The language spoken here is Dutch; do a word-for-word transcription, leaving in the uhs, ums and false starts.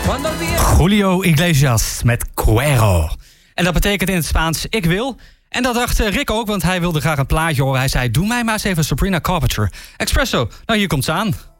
Julio Iglesias met Cuero. En dat betekent in het Spaans ik wil. En dat dacht Rick ook, want hij wilde graag een plaatje horen. Hij zei, doe mij maar eens even Sabrina Carpenter. Expresso, nou hier komt ze aan.